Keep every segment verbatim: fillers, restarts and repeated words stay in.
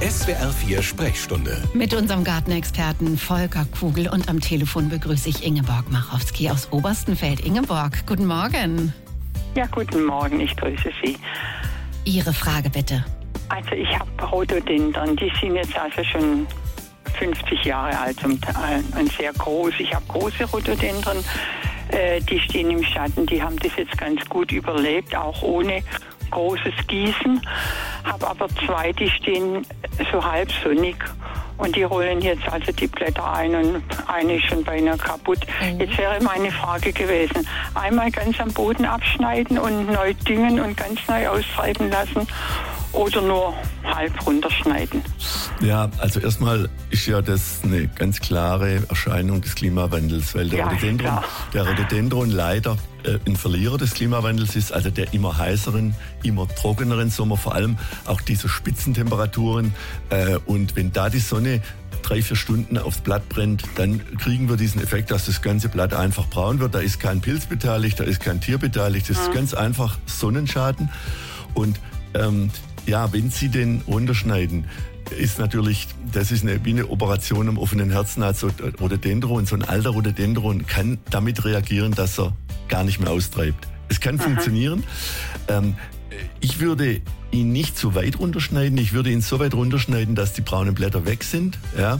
S W R vier Sprechstunde. Mit unserem Gartenexperten Volker Kugel und am Telefon begrüße ich Ingeborg Machowski aus Oberstenfeld. Ingeborg, guten Morgen. Ja, guten Morgen, ich grüße Sie. Ihre Frage bitte. Also ich habe Rhododendron, die sind jetzt also schon fünfzig Jahre alt und äh, sehr groß. Ich habe große Rhododendron, äh, die stehen im Schatten, die haben das jetzt ganz gut überlebt, auch ohne großes Gießen. Habe aber zwei, die stehen so halb sonnig. Und die rollen jetzt also die Blätter ein und eine ist schon beinahe kaputt. Mhm. Jetzt wäre meine Frage gewesen, einmal ganz am Boden abschneiden und neu düngen und ganz neu austreiben lassen oder nur halb runterschneiden? Ja, also erstmal ist ja das eine ganz klare Erscheinung des Klimawandels, weil der, ja, Rhododendron, der Rhododendron leider äh, ein Verlierer des Klimawandels ist, also der immer heißeren, immer trockeneren Sommer, vor allem auch diese Spitzentemperaturen. Äh, und wenn da die Sonne drei, vier Stunden aufs Blatt brennt, dann kriegen wir diesen Effekt, dass das ganze Blatt einfach braun wird. Da ist kein Pilz beteiligt, da ist kein Tier beteiligt, das mhm. ist ganz einfach Sonnenschaden. Und ähm, ja, wenn Sie den runterschneiden, ist natürlich, das ist eine, wie eine Operation am offenen Herzen. Also Rhododendron, so ein alter Rhododendron kann damit reagieren, dass er gar nicht mehr austreibt. Es kann Aha. funktionieren. Ähm, ich würde ihn nicht so weit runterschneiden. Ich würde ihn so weit runterschneiden, dass die braunen Blätter weg sind. Ja.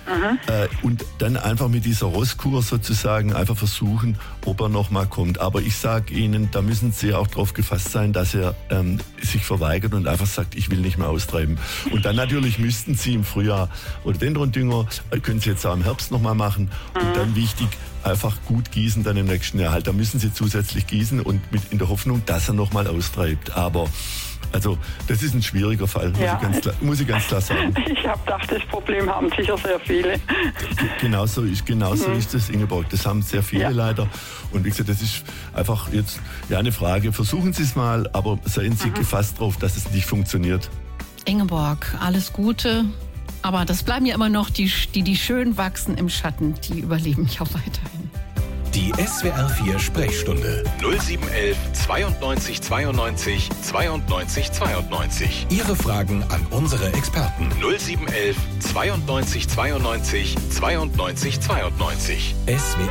Äh, und dann einfach mit dieser Rosskur sozusagen einfach versuchen, ob er noch mal kommt. Aber ich sage Ihnen, da müssen Sie auch drauf gefasst sein, dass er ähm, sich verweigert und einfach sagt, ich will nicht mehr austreiben. Und dann natürlich müssten Sie im Frühjahr Rhododendron-Dünger, äh, können Sie jetzt auch im Herbst noch mal machen. Und dann wichtig, einfach gut gießen dann im nächsten Jahr. Halt, da müssen Sie zusätzlich gießen und mit in der Hoffnung, dass er noch mal austreibt. Aber also das ist ein schwieriger Fall, muss, ja. ich, ganz klar, muss ich ganz klar sagen. Ich habe gedacht, das Problem haben sicher sehr viele. Genauso ist, genauso mhm. ist es, Ingeborg. Das haben sehr viele ja. leider. Und wie gesagt, das ist einfach jetzt ja eine Frage. Versuchen Sie es mal, aber seien Sie mhm. gefasst drauf, dass es nicht funktioniert. Ingeborg, alles Gute. Aber das bleiben ja immer noch die, die, die schön wachsen im Schatten. Die überleben ja weiterhin. Die S W R vier Sprechstunde null sieben eins eins zweiundneunzig zweiundneunzig zweiundneunzig zweiundneunzig. Ihre Fragen an unsere Experten null sieben eins eins zweiundneunzig zweiundneunzig zweiundneunzig zweiundneunzig. S W R